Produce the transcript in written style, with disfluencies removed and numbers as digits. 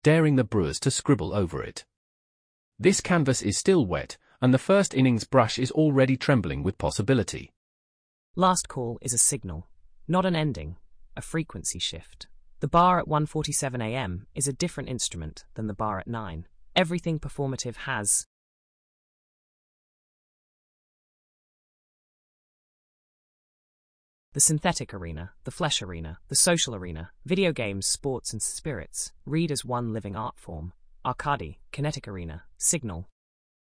daring the Brewers to scribble over it. This canvas is still wet, and the first innings brush is already trembling with possibility. Last call is a signal, not an ending, a frequency shift. The bar at 1:47 a.m. is a different instrument than the bar at 9. Everything performative has the synthetic arena, the flesh arena, the social arena, video games, sports and spirits, read as one living art form. Arcade, kinetic arena, signal,